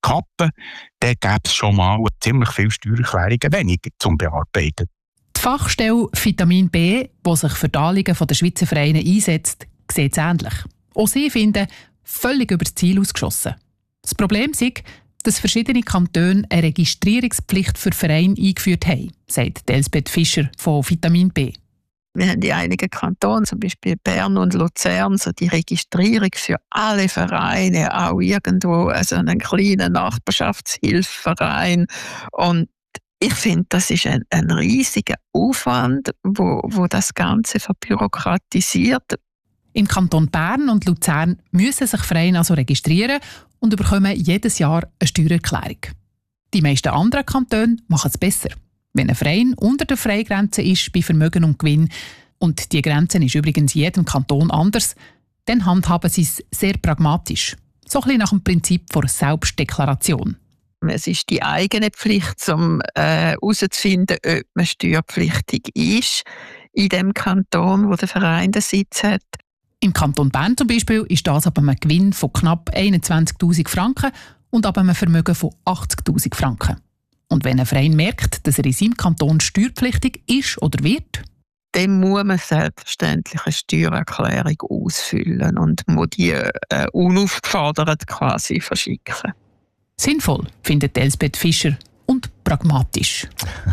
kappen, dann gäbe es schon mal ziemlich viele Steuererklärungen weniger zum Bearbeiten. Die Fachstelle Vitamin B, die sich für die Anliegen der Schweizer Vereine einsetzt, sieht es ähnlich. Auch sie finden, völlig über das Ziel ausgeschossen. Das Problem ist, dass verschiedene Kantone eine Registrierungspflicht für Vereine eingeführt haben, sagt Elsbeth Fischer von Vitamin B. Wir haben in einigen Kantonen, zum Beispiel Bern und Luzern, so die Registrierung für alle Vereine, auch irgendwo also einen kleinen Nachbarschaftshilfeverein. Und ich finde, das ist ein riesiger Aufwand, wo das Ganze verbürokratisiert. Im Kanton Bern und Luzern müssen sich Vereine also registrieren und bekommen jedes Jahr eine Steuererklärung. Die meisten anderen Kantone machen es besser. Wenn ein Verein unter der Freigrenze ist bei Vermögen und Gewinn, und die Grenze ist übrigens in jedem Kanton anders, dann handhaben sie es sehr pragmatisch. So ein bisschen nach dem Prinzip der Selbstdeklaration. Es ist die eigene Pflicht, um herauszufinden, ob man steuerpflichtig ist in dem Kanton, wo der Verein den Sitz hat. Im Kanton Bern zum Beispiel ist das ab einem Gewinn von knapp 21'000 Franken und ab einem Vermögen von 80'000 Franken. Und wenn ein Verein merkt, dass er in seinem Kanton steuerpflichtig ist oder wird, dann muss man selbstverständlich eine Steuererklärung ausfüllen und muss die unaufgefordert quasi verschicken. Sinnvoll, findet Elsbeth Fischer, und pragmatisch.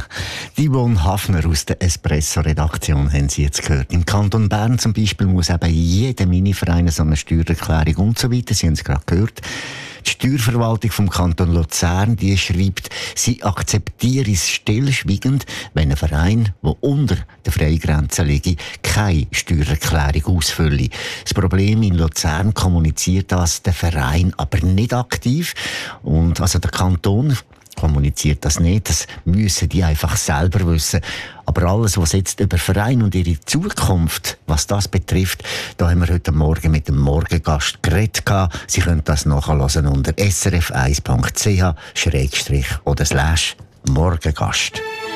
Yvonne Hafner aus der Espresso-Redaktion haben Sie jetzt gehört. Im Kanton Bern zum Beispiel muss eben jeder Miniverein so eine Steuererklärung und so weiter. Sie haben es gerade gehört. Die Steuerverwaltung vom Kanton Luzern, die schreibt, sie akzeptiere es stillschweigend, wenn ein Verein, der unter der Freigrenze liegt, keine Steuererklärung ausfülle. Das Problem in Luzern kommuniziert das der Verein aber nicht aktiv. Und also der Kanton kommuniziert das nicht, das müssen die einfach selber wissen. Aber alles, was jetzt über Verein und ihre Zukunft, was das betrifft, da haben wir heute Morgen mit dem Morgengast geredet. Sie können das nachhören unter srf1.ch/morgengast.